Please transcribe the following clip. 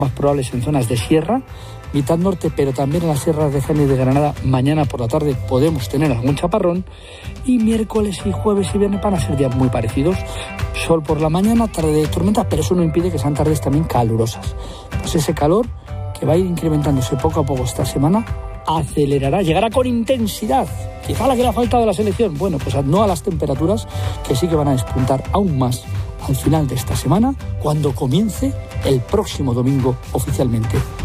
Más probables en zonas de sierra, mitad norte, pero también en las sierras de Jaén y de Granada. Mañana por la tarde podemos tener algún chaparrón. Y miércoles y jueves y viernes van a ser días muy parecidos. Sol por la mañana, tarde de tormenta, pero eso no impide que sean tardes también calurosas. Pues ese calor que va a ir incrementándose poco a poco esta semana acelerará, llegará con intensidad. Quizá la que le ha faltado a la selección. Bueno, pues no a las temperaturas, que sí que van a despuntar aún más al final de esta semana, cuando comience el próximo domingo oficialmente